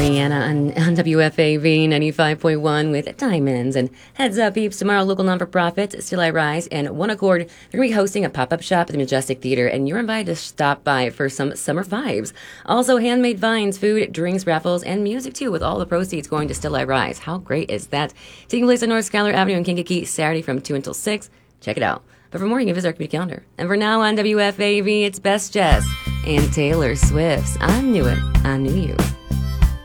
Rihanna on WFAV 95.1 with Diamonds. And heads up, peeps, tomorrow local non-for-profits, Still I Rise, and One Accord, they're going to be hosting a pop-up shop at the Majestic Theater, and you're invited to stop by for some summer vibes. Also, handmade vines, food, drinks, raffles, and music, too, with all the proceeds going to Still I Rise. How great is that? Taking place on North Schuyler Avenue in Kankakee, Saturday from 2 until 6. Check it out. But for more, you can visit our community calendar. And for now on WFAV, it's Best Jess and Taylor Swift's I Knew It, I Knew You.